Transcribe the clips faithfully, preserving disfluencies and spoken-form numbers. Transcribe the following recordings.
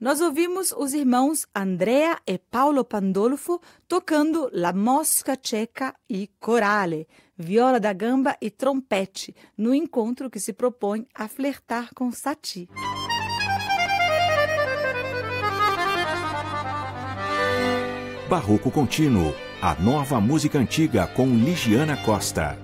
Nós ouvimos os irmãos Andrea e Paolo Pandolfo tocando La Mosca Cieca e Corale, viola da gamba e trompete, no encontro que se propõe a flertar com Satie. Barroco Contínuo, a nova música antiga com Ligiana Costa.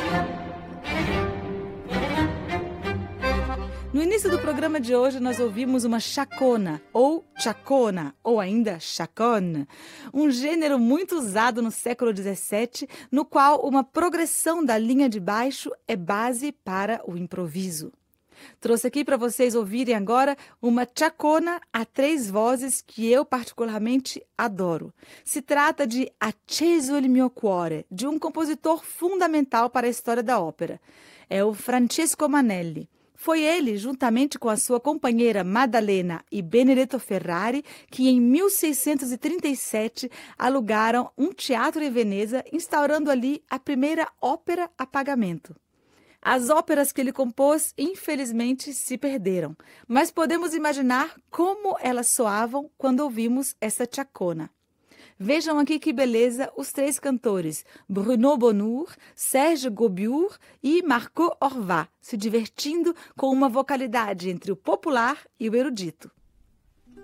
No início do programa de hoje, nós ouvimos uma chacona, ou chacona, ou ainda chaconne, um gênero muito usado no século dezessete, no qual uma progressão da linha de baixo é base para o improviso. Trouxe aqui para vocês ouvirem agora uma chacona a três vozes que eu particularmente adoro. Se trata de Acceso il mio cuore, de um compositor fundamental para a história da ópera. É o Francesco Manelli. Foi ele, juntamente com a sua companheira Maddalena e Benedetto Ferrari, que em mil seiscentos e trinta e sete alugaram um teatro em Veneza, instaurando ali a primeira ópera a pagamento. As óperas que ele compôs, infelizmente, se perderam, mas podemos imaginar como elas soavam quando ouvimos essa chacona. Vejam aqui que beleza os três cantores, Bruno Bonnour, Serge Gobiour e Marco Orvat, se divertindo com uma vocalidade entre o popular e o erudito.